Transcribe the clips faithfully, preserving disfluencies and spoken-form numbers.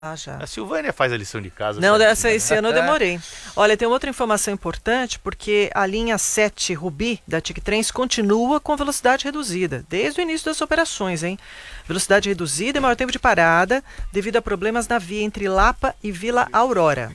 Ah, já. A Silvânia faz a lição de casa. Não, certinho, dessa, né? esse ano eu demorei. Olha, tem outra informação importante, porque a linha sete Rubi da TIC-Trens continua com velocidade reduzida, desde o início das operações, hein? Velocidade reduzida e maior tempo de parada, devido a problemas na via entre Lapa e Vila Aurora.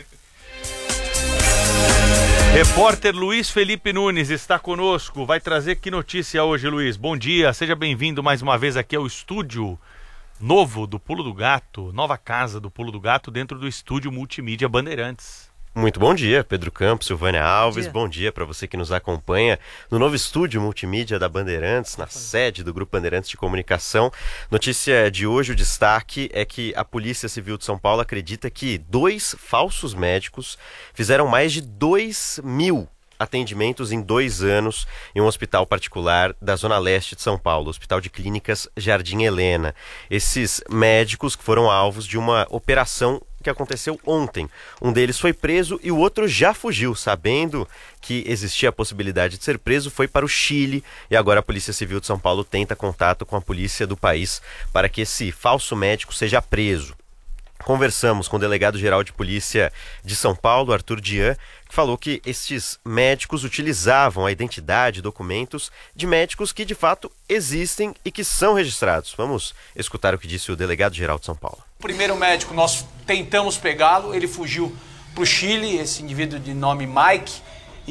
Repórter Luiz Felipe Nunes está conosco. Vai trazer que notícia hoje, Luiz? Bom dia, seja bem-vindo mais uma vez aqui ao estúdio novo do Pulo do Gato, nova casa do Pulo do Gato dentro do estúdio Multimídia Bandeirantes. Muito bom dia, Pedro Campos, Silvânia Alves, bom dia, dia para você que nos acompanha no novo estúdio Multimídia da Bandeirantes, na sede do Grupo Bandeirantes de Comunicação. Notícia de hoje, o destaque é que a Polícia Civil de São Paulo acredita que dois falsos médicos fizeram mais de dois mil atendimentos em dois anos em um hospital particular da Zona Leste de São Paulo, Hospital de Clínicas Jardim Helena. Esses médicos que foram alvos de uma operação que aconteceu ontem. Um deles foi preso e o outro já fugiu, sabendo que existia a possibilidade de ser preso, foi para o Chile e agora a Polícia Civil de São Paulo tenta contato com a polícia do país para que esse falso médico seja preso. Conversamos com o delegado-geral de polícia de São Paulo, Arthur Dian, que falou que estes médicos utilizavam a identidade e documentos de médicos que de fato existem e que são registrados. Vamos escutar o que disse o delegado-geral de São Paulo. O primeiro médico, nós tentamos pegá-lo, ele fugiu para o Chile, esse indivíduo de nome Mike,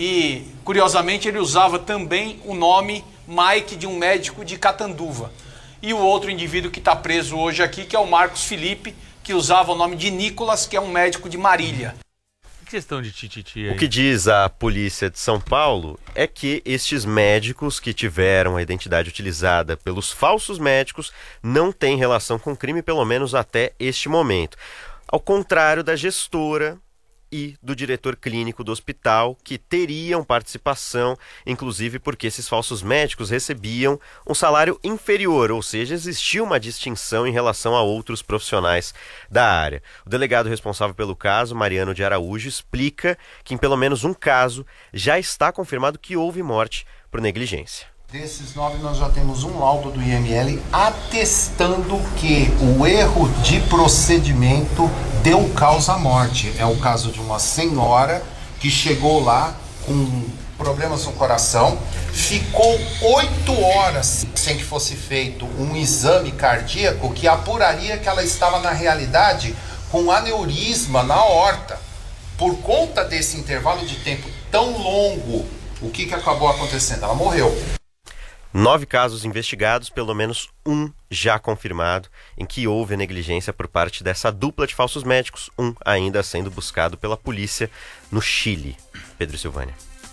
e curiosamente ele usava também o nome Mike de um médico de Catanduva. E o outro indivíduo que está preso hoje aqui, que é o Marcos Felipe, que usava o nome de Nicolas, que é um médico de Marília. Que questão de tititi aí? O que diz a polícia de São Paulo é que estes médicos que tiveram a identidade utilizada pelos falsos médicos não têm relação com crime, pelo menos até este momento. Ao contrário da gestora e do diretor clínico do hospital, que teriam participação, inclusive porque esses falsos médicos recebiam um salário inferior, ou seja, existia uma distinção em relação a outros profissionais da área. O delegado responsável pelo caso, Mariano de Araújo, explica que em pelo menos um caso já está confirmado que houve morte por negligência. Desses nove, nós já temos um laudo do I M L atestando que o erro de procedimento deu causa à morte. É o caso de uma senhora que chegou lá com problemas no coração, ficou oito horas sem que fosse feito um exame cardíaco que apuraria que ela estava, na realidade, com aneurisma na aorta. Por conta desse intervalo de tempo tão longo, o que, que acabou acontecendo? Ela morreu. Nove casos investigados, pelo menos um já confirmado, em que houve negligência por parte dessa dupla de falsos médicos, um ainda sendo buscado pela polícia no Chile. Pedro e Silvânia.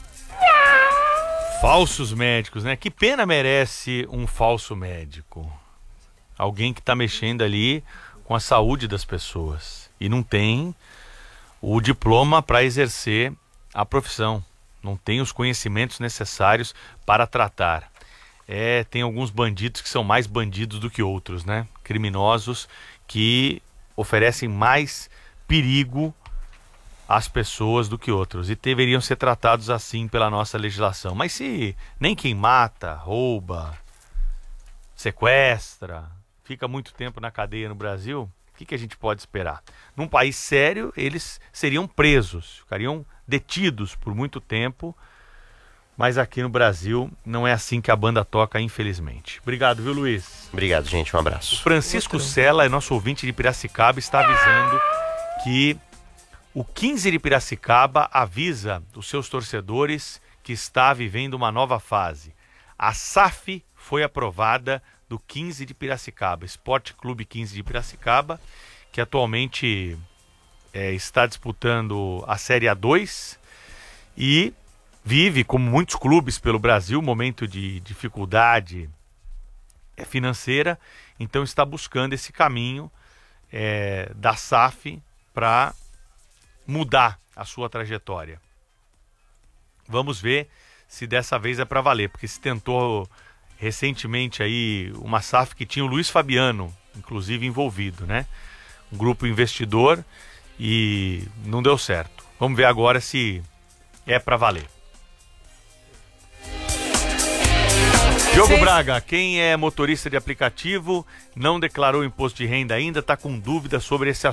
Falsos médicos, né? Que pena merece um falso médico. Alguém que está mexendo ali com a saúde das pessoas e não tem o diploma para exercer a profissão, não tem os conhecimentos necessários para tratar. É, tem alguns bandidos que são mais bandidos do que outros, né? Criminosos que oferecem mais perigo às pessoas do que outros e deveriam ser tratados assim pela nossa legislação. Mas se nem quem mata, rouba, sequestra, fica muito tempo na cadeia no Brasil, o que, que a gente pode esperar? Num país sério, eles seriam presos, ficariam detidos por muito tempo. Mas aqui no Brasil não é assim que a banda toca, infelizmente. Obrigado, viu, Luiz? Obrigado, gente. Um abraço. O Francisco Sela, é nosso ouvinte de Piracicaba, está avisando que o quinze de Piracicaba avisa os seus torcedores que está vivendo uma nova fase. A S A F foi aprovada do quinze de Piracicaba, Esporte Clube quinze de Piracicaba, que atualmente é, está disputando a Série A dois e vive, como muitos clubes pelo Brasil, um momento de dificuldade financeira, então está buscando esse caminho é, da S A F para mudar a sua trajetória. Vamos ver se dessa vez é para valer, porque se tentou recentemente aí uma S A F que tinha o Luiz Fabiano, inclusive envolvido, né? Um grupo investidor, e não deu certo. Vamos ver agora se é para valer. Diogo Vocês- Braga, quem é motorista de aplicativo, não declarou imposto de renda ainda, está com dúvida sobre esse